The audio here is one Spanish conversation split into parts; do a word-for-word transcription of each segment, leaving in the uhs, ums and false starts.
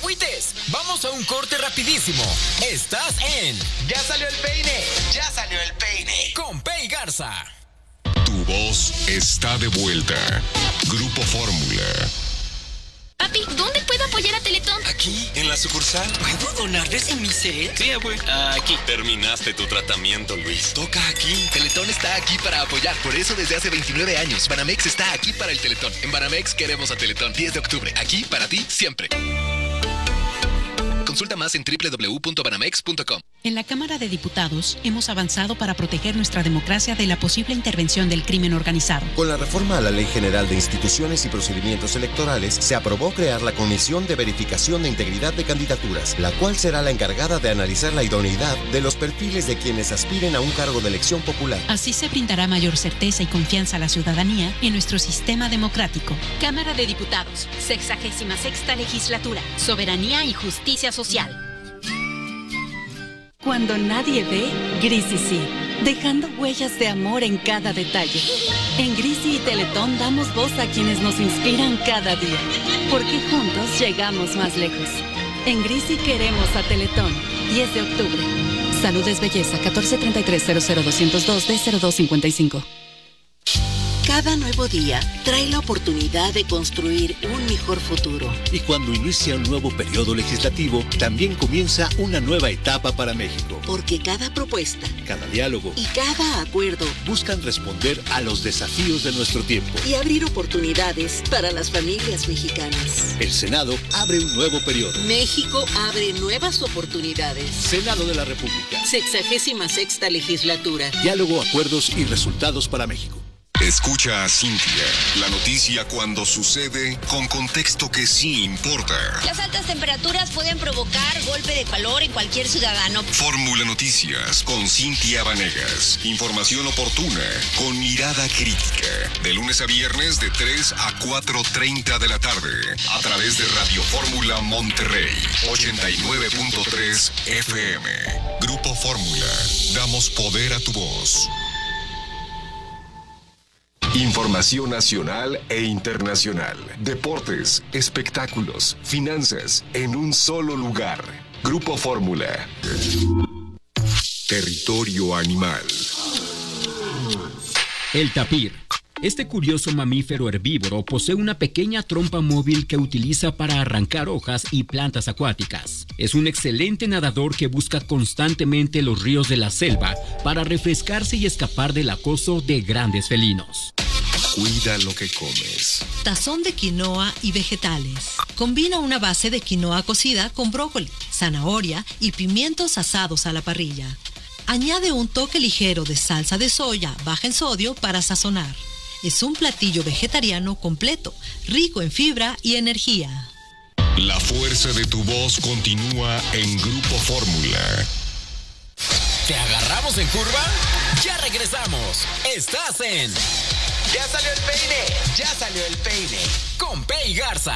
agüites, vamos a un corte rapidísimo. Estás en Ya salió el peine, ya salió el peine. Con Pei Garza. Tu voz está de vuelta. Grupo Fórmula. Papi, ¿dónde puedo apoyar a Teletón? Aquí, en la sucursal. ¿Puedo donarles en mi set? Sí, abue. Aquí. Terminaste tu tratamiento, Luis. Toca aquí. Teletón está aquí para apoyar. Por eso desde hace veintinueve años, Banamex está aquí para el Teletón. En Banamex queremos a Teletón. diez de octubre. Aquí para ti siempre. Consulta más en doble u doble u doble u punto banamex punto com. En la Cámara de Diputados hemos avanzado para proteger nuestra democracia de la posible intervención del crimen organizado. Con la reforma a la Ley General de Instituciones y Procedimientos Electorales, se aprobó crear la Comisión de Verificación de Integridad de Candidaturas, la cual será la encargada de analizar la idoneidad de los perfiles de quienes aspiren a un cargo de elección popular. Así se brindará mayor certeza y confianza a la ciudadanía en nuestro sistema democrático. Cámara de Diputados, sexagésima sexta legislatura, soberanía y justicia social. Cuando nadie ve, Grisi sí, dejando huellas de amor en cada detalle. En Grisi y Teletón damos voz a quienes nos inspiran cada día, porque juntos llegamos más lejos. En Grisi queremos a Teletón, diez de octubre. Salud es belleza, catorce treinta y tres cero cero doscientos dos D cero dos cincuenta y cinco. Cada nuevo día trae la oportunidad de construir un mejor futuro. Y cuando inicia un nuevo periodo legislativo, también comienza una nueva etapa para México. Porque cada propuesta, cada diálogo y cada acuerdo buscan responder a los desafíos de nuestro tiempo y abrir oportunidades para las familias mexicanas. El Senado abre un nuevo periodo. México abre nuevas oportunidades. Senado de la República. Sexagésima sexta legislatura. Diálogo, acuerdos y resultados para México. Escucha a Cintia, la noticia cuando sucede con contexto que sí importa. Las altas temperaturas pueden provocar golpe de calor en cualquier ciudadano. Fórmula Noticias con Cintia Vanegas. Información oportuna con mirada crítica. De lunes a viernes de tres a cuatro treinta de la tarde. A través de Radio Fórmula Monterrey. ochenta y nueve punto tres F M. Grupo Fórmula. Damos poder a tu voz. Información nacional e internacional. Deportes, espectáculos, finanzas, en un solo lugar. Grupo Fórmula. Territorio animal. El tapir. Este curioso mamífero herbívoro posee una pequeña trompa móvil que utiliza para arrancar hojas y plantas acuáticas. Es un excelente nadador que busca constantemente los ríos de la selva para refrescarse y escapar del acoso de grandes felinos. Cuida lo que comes. Tazón de quinoa y vegetales. Combina una base de quinoa cocida con brócoli, zanahoria y pimientos asados a la parrilla. Añade un toque ligero de salsa de soya baja en sodio para sazonar. Es un platillo vegetariano completo, rico en fibra y energía. La fuerza de tu voz continúa en Grupo Fórmula. ¿Te agarramos en curva? Ya regresamos. Estás en Ya salió el peine, ya salió el peine. Con Pei Garza.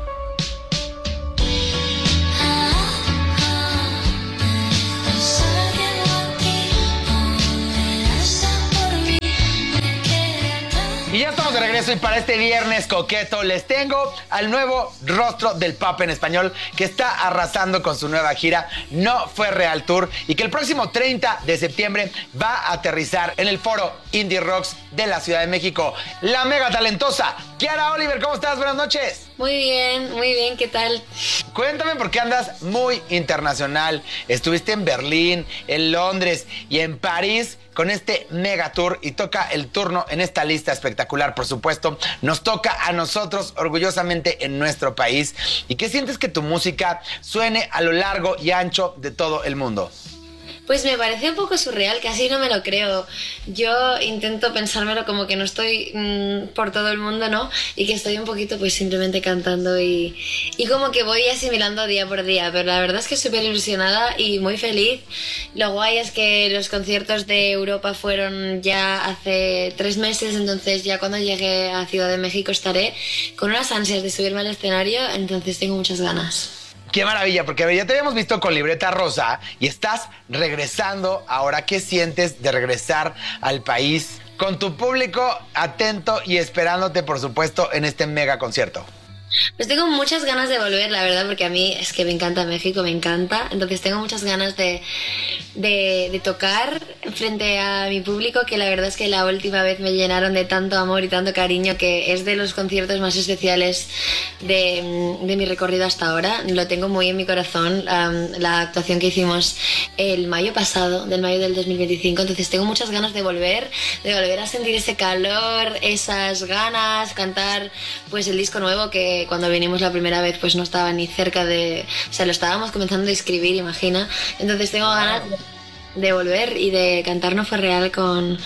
Y ya estamos de regreso y para este viernes coqueto les tengo al nuevo rostro del pop en español que está arrasando con su nueva gira No Fue Real Tour y que el próximo treinta de septiembre va a aterrizar en el foro Indie Rocks de la Ciudad de México. La mega talentosa Kiara Oliver, ¿cómo estás? Buenas noches. Muy bien, muy bien, ¿qué tal? Cuéntame por qué andas muy internacional. Estuviste en Berlín, en Londres y en París con este mega tour y toca el turno en esta lista espectacular, por supuesto. Nos toca a nosotros orgullosamente en nuestro país. ¿Y qué sientes que tu música suene a lo largo y ancho de todo el mundo? Pues me parece un poco surreal, casi no me lo creo. Yo intento pensármelo como que no estoy mmm, por todo el mundo, ¿no? Y que estoy un poquito pues simplemente cantando y, y como que voy asimilando día por día. Pero la verdad es que súper ilusionada y muy feliz. Lo guay es que los conciertos de Europa fueron ya hace tres meses, entonces ya cuando llegue a Ciudad de México estaré con unas ansias de subirme al escenario, entonces tengo muchas ganas. ¡Qué maravilla! Porque a ver, ya te habíamos visto con Libreta Rosa y estás regresando. Ahora, ¿qué sientes de regresar al país con tu público atento y esperándote, por supuesto, en este mega concierto? Pues tengo muchas ganas de volver, la verdad, porque a mí es que me encanta México, me encanta. Entonces tengo muchas ganas de, de, de tocar frente a mi público, que la verdad es que la última vez me llenaron de tanto amor y tanto cariño, que es de los conciertos más especiales de, de mi recorrido hasta ahora. Lo tengo muy en mi corazón, um, la actuación que hicimos el mayo pasado, del mayo del dos mil veinticinco. Entonces tengo muchas ganas de volver, de volver a sentir ese calor, esas ganas, cantar pues el disco nuevo que cuando vinimos la primera vez pues no estaba ni cerca de... O sea, lo estábamos comenzando a escribir, imagina. Entonces tengo ganas de, de volver y de cantar No Fue Real con,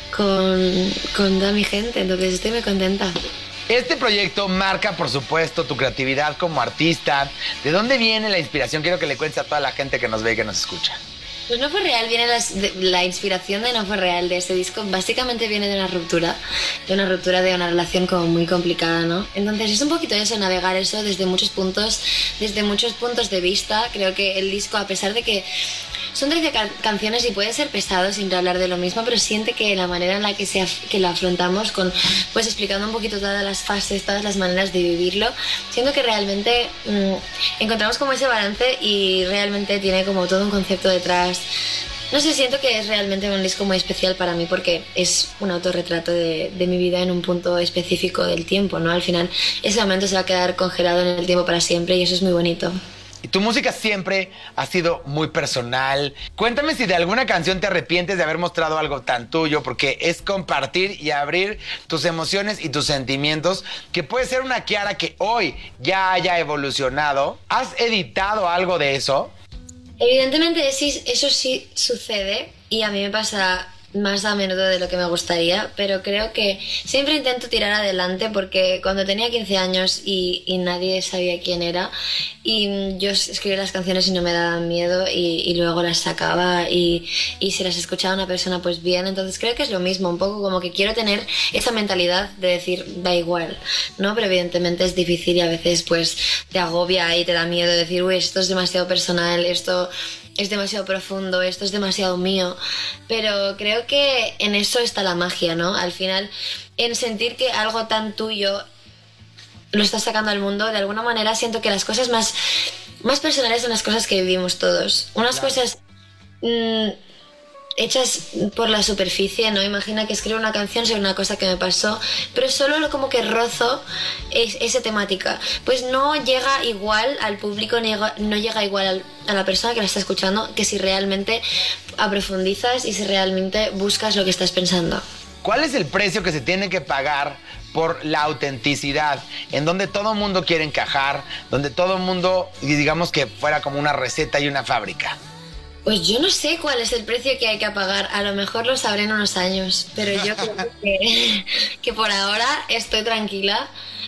con, con toda mi gente. Entonces estoy muy contenta. Este proyecto marca, por supuesto, tu creatividad como artista. ¿De dónde viene la inspiración? Quiero que le cuentes a toda la gente que nos ve y que nos escucha. Pues No Fue Real, viene las, de, la inspiración de No Fue Real, de este disco, básicamente viene de una ruptura, de una ruptura de una relación como muy complicada, ¿no? Entonces es un poquito eso, navegar eso desde muchos puntos, desde muchos puntos de vista. Creo que el disco, a pesar de que son trece can canciones y puede ser pesado siempre hablar de lo mismo, pero siente que la manera en la que, se que lo afrontamos, con, pues explicando un poquito todas las fases, todas las maneras de vivirlo, siento que realmente mmm, encontramos como ese balance y realmente tiene como todo un concepto detrás. No sé, siento que es realmente un disco muy especial para mí porque es un autorretrato de, de mi vida en un punto específico del tiempo, ¿no? Al final ese momento se va a quedar congelado en el tiempo para siempre y eso es muy bonito. Y tu música siempre ha sido muy personal. Cuéntame si de alguna canción te arrepientes de haber mostrado algo tan tuyo, porque es compartir y abrir tus emociones y tus sentimientos, que puede ser una Kiara que hoy ya haya evolucionado. ¿Has editado algo de eso? Evidentemente sí, eso sí sucede y a mí me pasa más a menudo de lo que me gustaría, pero creo que siempre intento tirar adelante porque cuando tenía quince años y, y nadie sabía quién era y yo escribía las canciones y no me daban miedo y, y luego las sacaba y, y si las escuchaba una persona pues bien, entonces creo que es lo mismo, un poco como que quiero tener esa mentalidad de decir da igual, ¿no? Pero evidentemente es difícil y a veces pues te agobia y te da miedo decir uy, esto es demasiado personal, esto es demasiado profundo, esto es demasiado mío, pero creo que en eso está la magia, ¿no? Al final, en sentir que algo tan tuyo lo estás sacando al mundo, de alguna manera siento que las cosas más, más personales son las cosas que vivimos todos. Unas claro. cosas mmm, hechas por la superficie, ¿no? Imagina que escribo una canción sobre una cosa que me pasó, pero solo como que rozo es, esa temática. Pues no llega igual al público, no llega igual al, a la persona que la está escuchando, que si realmente aprofundizas y si realmente buscas lo que estás pensando. ¿Cuál es el precio que se tiene que pagar por la autenticidad, en donde todo el mundo quiere encajar, donde todo el mundo, digamos que fuera como una receta y una fábrica? Pues yo no sé cuál es el precio que hay que pagar, a lo mejor lo sabré en unos años, pero yo creo que, que por ahora estoy tranquila.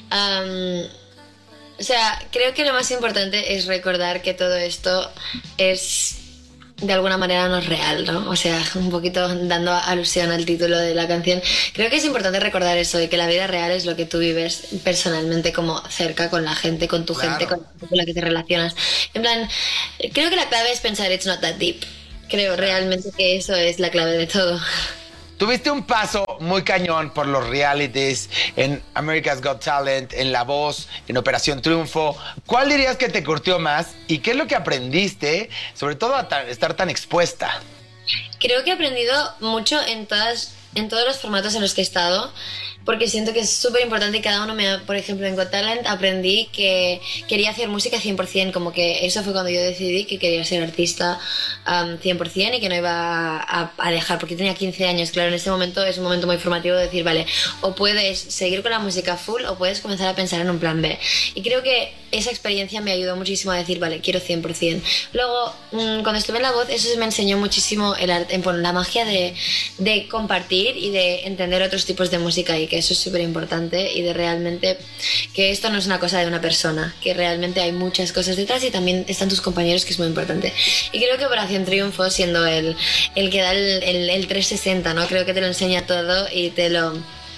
Um, o sea, creo que lo más importante es recordar que todo esto es, de alguna manera, no es real, ¿no? O sea, un poquito dando alusión al título de la canción. Creo que es importante recordar eso, de que la vida real es lo que tú vives personalmente, como cerca con la gente, con tu claro. gente, con la que te relacionas. En plan, creo que la clave es pensar it's not that deep. Creo realmente que eso es la clave de todo. Tuviste un paso muy cañón por los realities, en America's Got Talent, en La Voz, en Operación Triunfo. ¿Cuál dirías que te curtió más y qué es lo que aprendiste, sobre todo a estar tan expuesta? Creo que he aprendido mucho en todas, en todos los formatos en los que he estado, porque siento que es súper importante y cada uno me ha, por ejemplo, en Got Talent aprendí que quería hacer música cien por cien, como que eso fue cuando yo decidí que quería ser artista um, cien por cien y que no iba a, a dejar, porque tenía quince años, claro, en ese momento es un momento muy formativo de decir, vale, o puedes seguir con la música full o puedes comenzar a pensar en un plan B. Y creo que esa experiencia me ayudó muchísimo a decir, vale, quiero cien por cien. Luego, mmm, cuando estuve en La Voz, eso me enseñó muchísimo el arte, en la magia de, de compartir y de entender otros tipos de música y que eso es súper importante y de realmente que esto no es una cosa de una persona, que realmente hay muchas cosas detrás y también están tus compañeros, que es muy importante. Y creo que Operación Triunfo, siendo el, el que da el, el, el trescientos sesenta, ¿no? Creo que te lo enseña todo y te lo...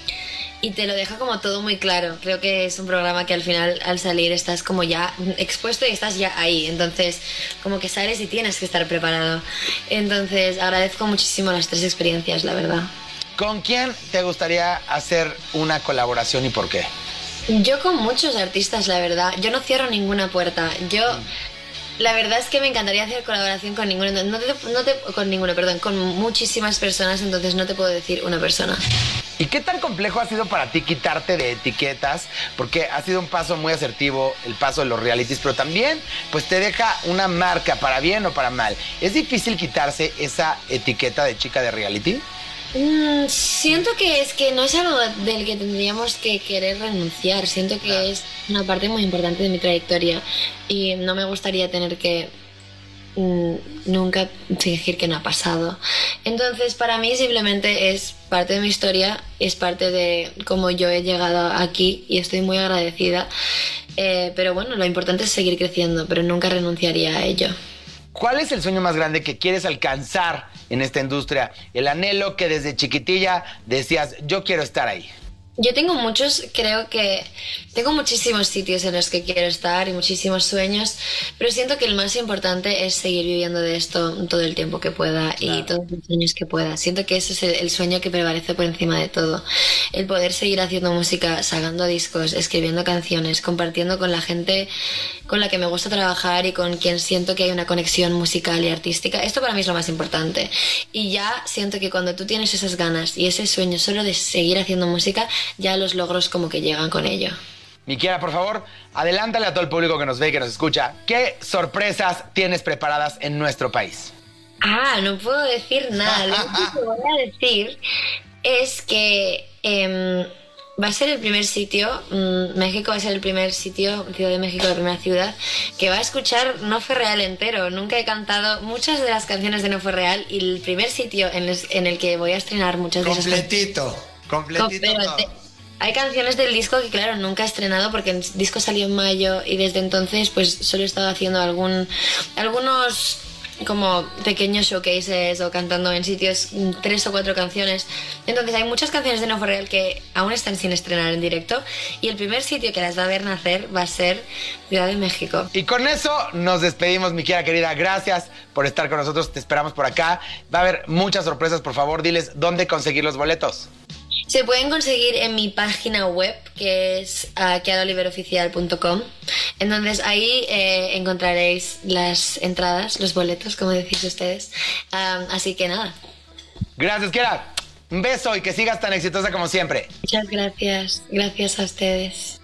y te lo deja como todo muy claro. Creo que es un programa que al final, al salir, estás como ya expuesto y estás ya ahí. Entonces, como que sales y tienes que estar preparado. Entonces, agradezco muchísimo las tres experiencias, la verdad. ¿Con quién te gustaría hacer una colaboración y por qué? Yo con muchos artistas, la verdad. Yo no cierro ninguna puerta. Yo... La verdad es que me encantaría hacer colaboración con ninguno, no te, no te, con ninguno, perdón, con muchísimas personas, entonces no te puedo decir una persona. ¿Y qué tan complejo ha sido para ti quitarte de etiquetas? Porque ha sido un paso muy asertivo el paso de los realities, pero también pues te deja una marca para bien o para mal. ¿Es difícil quitarse esa etiqueta de chica de reality? Mm, siento que es que no es algo del que tendríamos que querer renunciar. Siento que claro. es una parte muy importante de mi trayectoria y no me gustaría tener que mm, nunca fingir que no ha pasado. Entonces para mí simplemente es parte de mi historia, es parte de cómo yo he llegado aquí y estoy muy agradecida. Eh, pero bueno, lo importante es seguir creciendo, pero nunca renunciaría a ello. ¿Cuál es el sueño más grande que quieres alcanzar en esta industria? El anhelo que desde chiquitilla decías, yo quiero estar ahí. Yo tengo muchos, creo que tengo muchísimos sitios en los que quiero estar y muchísimos sueños, pero siento que el más importante es seguir viviendo de esto todo el tiempo que pueda y claro. todos los años que pueda. Siento que ese es el, el sueño que prevalece por encima de todo. El poder seguir haciendo música, sacando discos, escribiendo canciones, compartiendo con la gente con la que me gusta trabajar y con quien siento que hay una conexión musical y artística. Esto para mí es lo más importante. Y ya siento que cuando tú tienes esas ganas y ese sueño solo de seguir haciendo música, ya los logros como que llegan con ello. Miquiara, por favor, adelántale a todo el público que nos ve y que nos escucha. ¿Qué sorpresas tienes preparadas en nuestro país? Ah, no puedo decir nada. Lo único que voy a decir es que eh, va a ser el primer sitio, mmm, México va a ser el primer sitio, Ciudad de México, la primera ciudad, que va a escuchar No Fue Real entero. Nunca he cantado muchas de las canciones de No Fue Real y el primer sitio en, les, en el que voy a estrenar muchas de esas canciones. Completito, completito. Te, hay canciones del disco que claro, nunca he estrenado porque el disco salió en mayo y desde entonces pues solo he estado haciendo algún, algunos como pequeños showcases o cantando en sitios tres o cuatro canciones. Entonces hay muchas canciones de No Fue Real que aún están sin estrenar en directo y el primer sitio que las va a ver nacer va a ser Ciudad de México. Y con eso nos despedimos, Miquiara querida. Gracias por estar con nosotros, te esperamos por acá. Va a haber muchas sorpresas, por favor, diles dónde conseguir los boletos. Se pueden conseguir en mi página web, que es uh, kiara oliver oficial punto com. Entonces ahí eh, encontraréis las entradas, los boletos, como decís ustedes. Um, así que nada. Gracias, Kiara. Un beso y que sigas tan exitosa como siempre. Muchas gracias. Gracias a ustedes.